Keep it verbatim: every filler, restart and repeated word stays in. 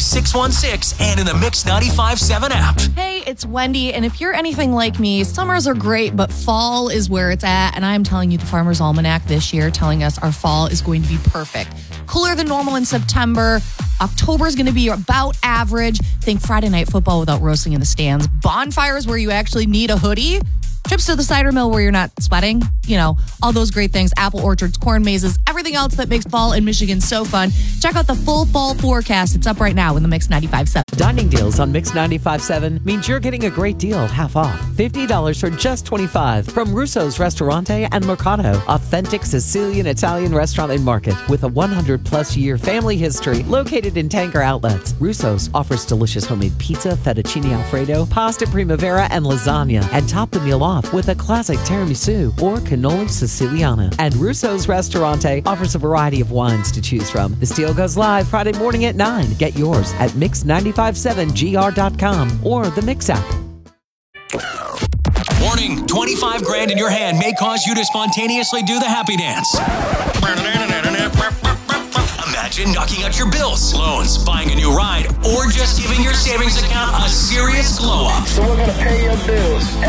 six one six and in the Mix ninety-five seven app. Hey, it's Wendy, and if you're anything like me, summers are great, but fall is where it's at, and I'm telling you the Farmer's Almanac this year telling us our fall is going to be perfect. Cooler than normal in September. October is going to be about average. Think Friday night football without roasting in the stands. Bonfires where you actually need a hoodie. Trips to the cider mill where you're not sweating. You know, all those great things. Apple orchards, corn mazes, everything else that makes fall in Michigan so fun. Check out the full fall forecast. It's up right now in the Mix ninety-five seven. Dining deals on Mix ninety-five seven means you're getting a great deal at half off. fifty dollars for just twenty-five dollars from Russo's Restaurante and Mercato. Authentic Sicilian Italian restaurant and market with a one hundred plus year family history located in Tanger Outlets. Russo's offers delicious homemade pizza, fettuccine alfredo, pasta primavera, and lasagna. And top the meal off with a classic tiramisu or cannoli siciliana. And Russo's Restaurante offers a variety of wines to choose from. This deal goes live Friday morning at nine. Get yours at mix nine five seven G R dot com or the Mix app. Warning, twenty-five grand in your hand may cause you to spontaneously do the happy dance. Imagine knocking out your bills, loans, buying a new ride, or just giving your savings account a serious glow up. So we're going to pay your bills.